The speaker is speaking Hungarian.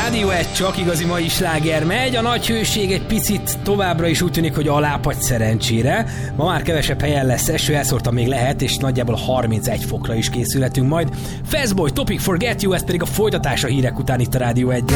Rádió 1, csak igazi mai sláger megy. A nagy hőség egy picit továbbra is úgy tűnik, hogy alápagy szerencsére. Ma már kevesebb helyen lesz eső, elszórtan még lehet, és nagyjából 31 fokra is készülhetünk majd. Fastboy, Topic Forget You, ez pedig a folytatás a hírek után itt a Rádió 1-en.